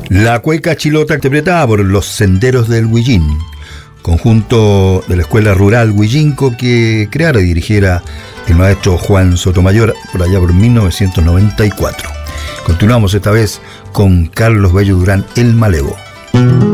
La cueca chilota interpretada por Los Senderos del Huillín, conjunto de la Escuela Rural Huillinco que creara y dirigiera el maestro Juan Sotomayor por allá por 1994. Continuamos esta vez con Carlos Bello Durán, El Malevo.